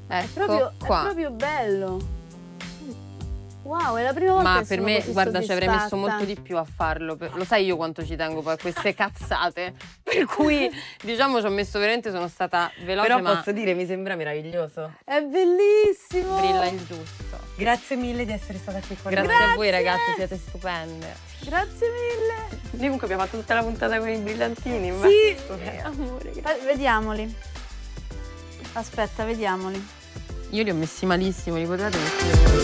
Ecco È qua. proprio bello. Wow, è la prima volta Ma che per sono me, così guarda, ci avrei messo soddisfatta. molto di più a farlo. Lo sai io quanto ci tengo poi a queste cazzate? Per cui, diciamo, ci ho messo veramente, sono stata veloce, Però ma posso dire, mi sembra meraviglioso. È bellissimo. brilla il giusto. Grazie mille di essere stata qui con Grazie noi. a voi ragazzi, siete stupende. Grazie mille. Comunque abbiamo fatto tutta la puntata con i brillantini. Sì. Amore. Vediamoli. Aspetta, vediamoli. Io li ho messi malissimo, li potete mettere voi.